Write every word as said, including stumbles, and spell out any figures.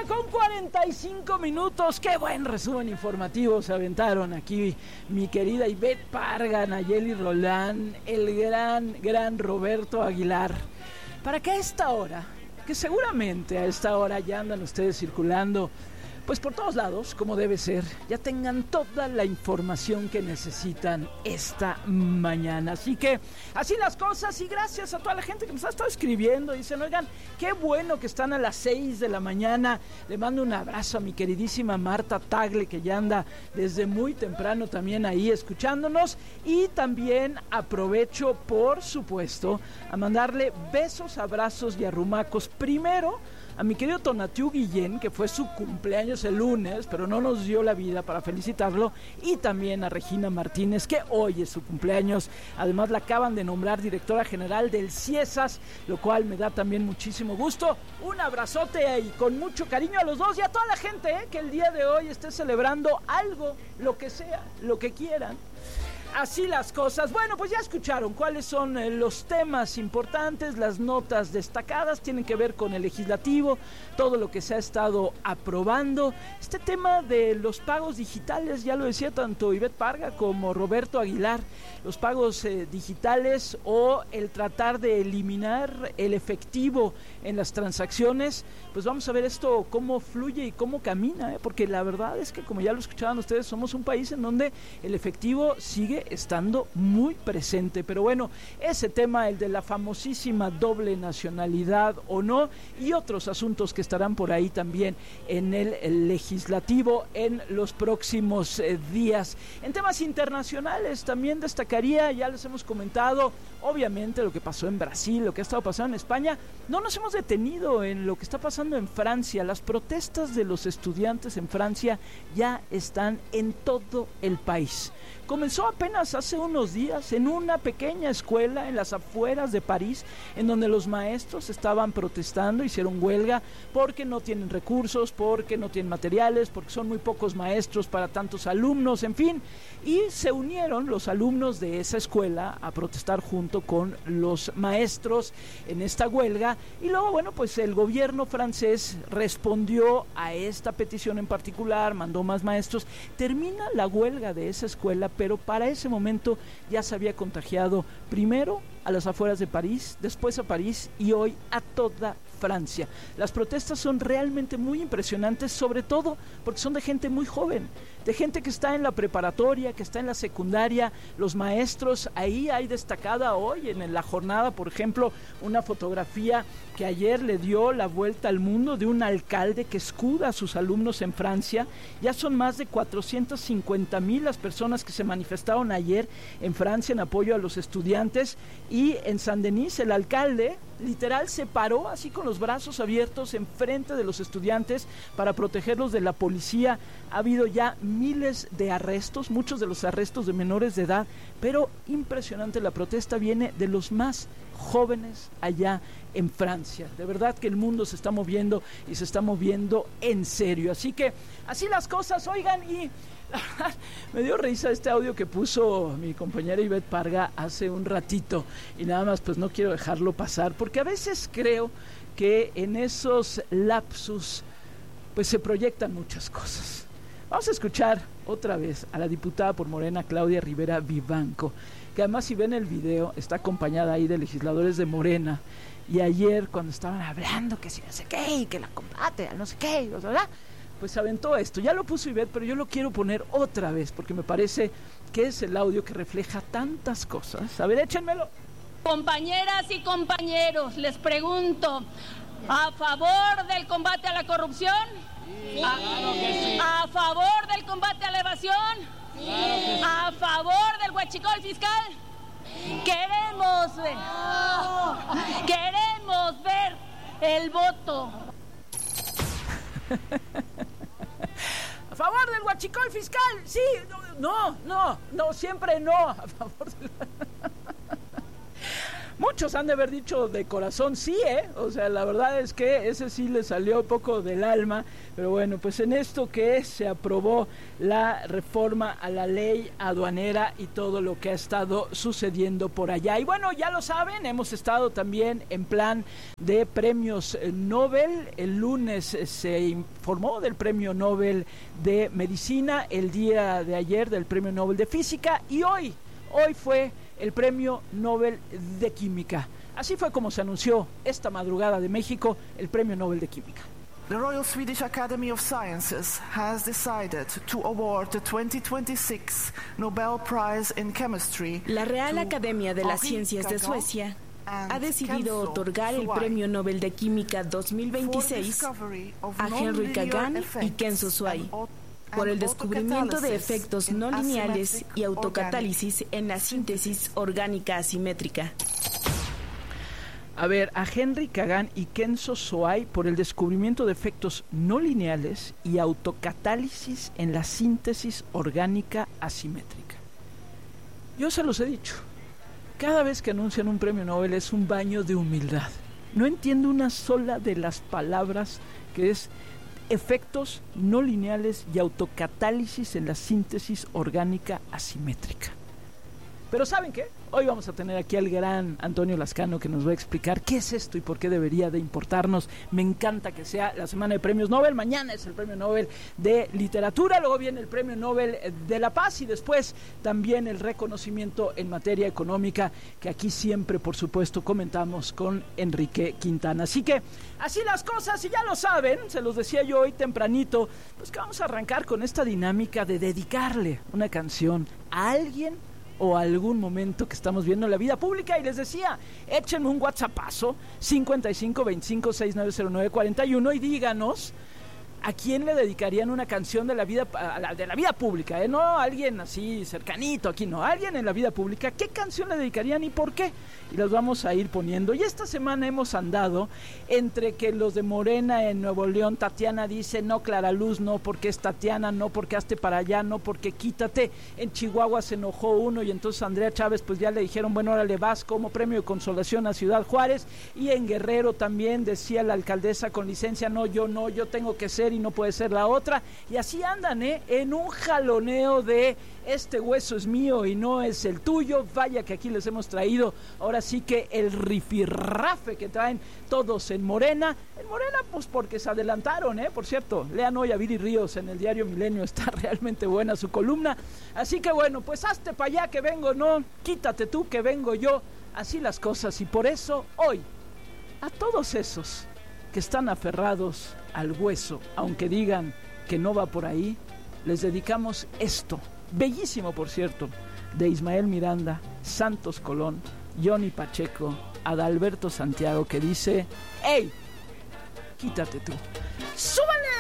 con cuarenta y cinco minutos. Qué buen resumen informativo se aventaron aquí mi querida Ivette Parga, Nayeli Roland, el gran, gran Roberto Aguilar. Para que a esta hora, que seguramente a esta hora ya andan ustedes circulando pues por todos lados, como debe ser, ya tengan toda la información que necesitan esta mañana. Así que, así las cosas, y gracias a toda la gente que nos ha estado escribiendo. Dicen, oigan, qué bueno que están a las seis de la mañana. Le mando un abrazo a mi queridísima Marta Tagle, que ya anda desde muy temprano también ahí escuchándonos. Y también aprovecho, por supuesto, a mandarle besos, abrazos y arrumacos. Primero, a mi querido Tonatiu Guillén, que fue su cumpleaños el lunes, pero no nos dio la vida para felicitarlo, y también a Regina Martínez, que hoy es su cumpleaños. Además la acaban de nombrar directora general del CIESAS, lo cual me da también muchísimo gusto. Un abrazote y con mucho cariño a los dos y a toda la gente eh, que el día de hoy esté celebrando algo, lo que sea, lo que quieran. Así las cosas. Bueno, pues ya escucharon cuáles son eh, los temas importantes, las notas destacadas, tienen que ver con el legislativo, todo lo que se ha estado aprobando. Este tema de los pagos digitales, ya lo decía tanto Ivette Parga como Roberto Aguilar, los pagos eh, digitales o el tratar de eliminar el efectivo en las transacciones. Pues vamos a ver esto cómo fluye y cómo camina, ¿eh? Porque la verdad es que, como ya lo escuchaban ustedes, somos un país en donde el efectivo sigue estando muy presente. Pero bueno, ese tema, el de la famosísima doble nacionalidad o no, y otros asuntos que estarán por ahí también en el, el legislativo en los próximos eh, días. En temas internacionales también destacaría, ya les hemos comentado, obviamente lo que pasó en Brasil, lo que ha estado pasando en España. No nos hemos detenido en lo que está pasando en Francia. Las protestas de los estudiantes en Francia ya están en todo el país. Comenzó apenas hace unos días en una pequeña escuela en las afueras de París, en donde los maestros estaban protestando, hicieron huelga porque no tienen recursos, porque no tienen materiales, porque son muy pocos maestros para tantos alumnos, en fin, y se unieron los alumnos de esa escuela a protestar junto con los maestros en esta huelga. Y luego, bueno, pues el gobierno francés respondió a esta petición en particular, mandó más maestros, termina la huelga de esa escuela, pero para ese momento ya se había contagiado primero a las afueras de París, después a París y hoy a toda Francia. Las protestas son realmente muy impresionantes, sobre todo porque son de gente muy joven, de gente que está en la preparatoria, que está en la secundaria, los maestros. Ahí hay destacada hoy en la jornada, por ejemplo, una fotografía que ayer le dio la vuelta al mundo de un alcalde que escuda a sus alumnos en Francia. Ya son más de cuatrocientas cincuenta mil las personas que se manifestaron ayer en Francia en apoyo a los estudiantes, y en Saint-Denis el alcalde literal se paró así con los brazos abiertos enfrente de los estudiantes para protegerlos de la policía. Ha habido ya miles de arrestos, muchos de los arrestos de menores de edad, pero impresionante, la protesta viene de los más jóvenes allá en Francia. De verdad que el mundo se está moviendo y se está moviendo en serio. Así que así las cosas, oigan, y me dio risa este audio que puso mi compañera Ivette Parga hace un ratito, y nada más pues no quiero dejarlo pasar, porque a veces creo que en esos lapsus pues se proyectan muchas cosas. Vamos a escuchar otra vez a la diputada por Morena, Claudia Rivera Vivanco, que además, si ven el video, está acompañada ahí de legisladores de Morena. Y ayer, cuando estaban hablando que si no sé qué, y que la combate, no sé qué, ¿verdad?, pues aventó esto. Ya lo puso Ivette, pero yo lo quiero poner otra vez, porque me parece que es el audio que refleja tantas cosas. A ver, échenmelo. Compañeras y compañeros, les pregunto, ¿a favor del combate a la corrupción? Sí, a, claro que sí. ¿A favor del combate a la evasión? Sí. Claro que sí. ¿A favor del huachicol fiscal? Sí. Queremos ver, oh. queremos ver el voto. ¿A favor del huachicol fiscal? Sí, no, no, no, siempre no. A favor del... Muchos han de haber dicho de corazón sí, ¿eh? O sea, la verdad es que ese sí le salió poco del alma, pero bueno, pues en esto que se aprobó la reforma a la ley aduanera y todo lo que ha estado sucediendo por allá. Y bueno, ya lo saben, hemos estado también en plan de premios Nobel. El lunes se informó del premio Nobel de Medicina, el día de ayer del premio Nobel de Física y hoy, hoy fue el premio Nobel de Química. Así fue como se anunció esta madrugada de México el premio Nobel de Química. The Royal Swedish Academy of Sciences has decided to award the twenty twenty-six Nobel Prize in Chemistry. La Real Academia de las Ciencias de Suecia ha decidido otorgar el Premio Nobel de Química dos mil veintiséis a Henry Kagan y Kenzo Swai por el descubrimiento de efectos no lineales y autocatálisis en la síntesis orgánica asimétrica. A ver, a Henry Kagan y Kenzo Swai por el descubrimiento de efectos no lineales y autocatálisis en la síntesis orgánica asimétrica. Yo se los he dicho, cada vez que anuncian un premio Nobel es un baño de humildad. No entiendo una sola de las palabras que es efectos no lineales y autocatálisis en la síntesis orgánica asimétrica. Pero ¿saben qué? Hoy vamos a tener aquí al gran Antonio Lascano que nos va a explicar qué es esto y por qué debería de importarnos. Me encanta que sea la semana de premios Nobel. Mañana es el premio Nobel de Literatura, luego viene el premio Nobel de la Paz y después también el reconocimiento en materia económica que aquí siempre, por supuesto, comentamos con Enrique Quintana. Así que así las cosas y ya lo saben, se los decía yo hoy tempranito, pues que vamos a arrancar con esta dinámica de dedicarle una canción a alguien o algún momento que estamos viendo en la vida pública. Y les decía, échenme un WhatsAppazo cincuenta y cinco veinticinco sesenta y nueve cero nueve cuarenta y uno y díganos a quién le dedicarían una canción de la vida de la vida pública, ¿eh? No a alguien así cercanito, aquí no, a alguien en la vida pública. ¿Qué canción le dedicarían y por qué? Y las vamos a ir poniendo. Y esta semana hemos andado entre que los de Morena en Nuevo León, Tatiana dice no, Clara Luz no, porque es Tatiana, no, porque hazte para allá, no, porque quítate. En Chihuahua se enojó uno y entonces Andrea Chávez pues ya le dijeron, bueno, ahora le vas como premio de consolación a Ciudad Juárez. Y en Guerrero también decía la alcaldesa con licencia, no, yo no, yo tengo que ser y no puede ser la otra. Y así andan, ¿eh? En un jaloneo de este hueso es mío y no es el tuyo. Vaya que aquí les hemos traído ahora sí que el rifirrafe que traen todos en Morena. En Morena pues porque se adelantaron, ¿eh? Por cierto, lean hoy a Viri Ríos en el diario Milenio, está realmente buena su columna. Así que bueno, pues hazte para allá que vengo, no, quítate tú que vengo yo. Así las cosas y por eso hoy a todos esos que están aferrados al hueso, aunque digan que no va por ahí, les dedicamos esto, bellísimo por cierto, de Ismael Miranda, Santos Colón, Johnny Pacheco, Adalberto Santiago, que dice, ¡Ey! Quítate tú. ¡Súbale!